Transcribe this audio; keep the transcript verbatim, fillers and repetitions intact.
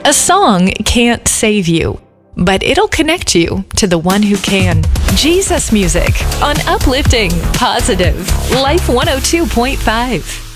A song can't save you, but it'll connect you to the one who can. Jesus Music on Uplifting, Positive, Life one oh two point five.